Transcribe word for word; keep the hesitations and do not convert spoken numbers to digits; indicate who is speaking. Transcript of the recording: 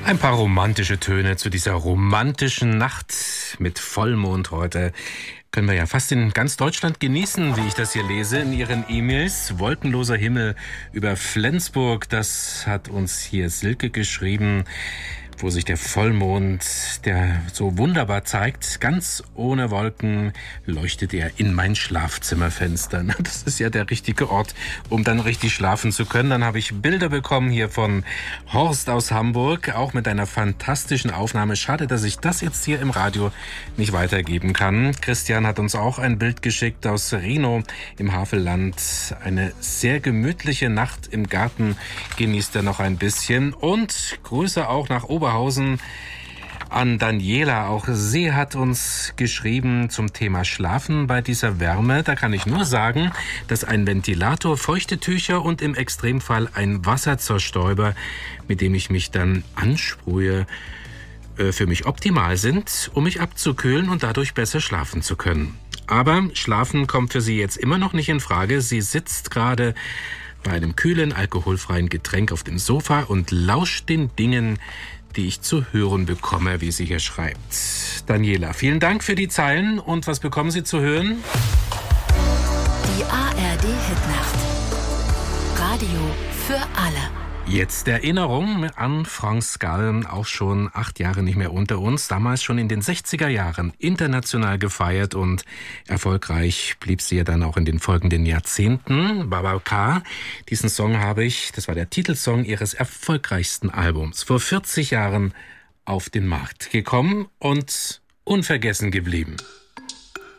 Speaker 1: Ein paar romantische Töne zu dieser romantischen Nacht mit Vollmond heute. Können wir ja fast in ganz Deutschland genießen, wie ich das hier lese in Ihren E-Mails. Wolkenloser Himmel über Flensburg, das hat uns hier Silke geschrieben, wo sich der Vollmond, der so wunderbar zeigt, ganz ohne Wolken leuchtet er in mein Schlafzimmerfenster. Das ist ja der richtige Ort, um dann richtig schlafen zu können. Dann habe ich Bilder bekommen hier von Horst aus Hamburg, auch mit einer fantastischen Aufnahme. Schade, dass ich das jetzt hier im Radio nicht weitergeben kann. Christian hat uns auch ein Bild geschickt aus Reno im Havelland. Eine sehr gemütliche Nacht im Garten genießt er noch ein bisschen. Und Grüße auch nach Oberhausen an Daniela. Auch sie hat uns geschrieben zum Thema Schlafen bei dieser Wärme. Da kann ich nur sagen, dass ein Ventilator, feuchte Tücher und im Extremfall ein Wasserzerstäuber, mit dem ich mich dann ansprühe, für mich optimal sind, um mich abzukühlen und dadurch besser schlafen zu können. Aber Schlafen kommt für sie jetzt immer noch nicht in Frage. Sie sitzt gerade bei einem kühlen, alkoholfreien Getränk auf dem Sofa und lauscht den Dingen, die ich zu hören bekomme, wie sie hier schreibt. Daniela, vielen Dank für die Zeilen. Und was bekommen Sie zu hören?
Speaker 2: Die A R D-Hitnacht. Radio für alle.
Speaker 1: Jetzt Erinnerung an Frank Skal, auch schon acht Jahre nicht mehr unter uns, damals schon in den sechziger Jahren international gefeiert und erfolgreich blieb sie ja dann auch in den folgenden Jahrzehnten. Baba K, diesen Song habe ich, das war der Titelsong ihres erfolgreichsten Albums, vor vierzig Jahren auf den Markt gekommen und unvergessen geblieben.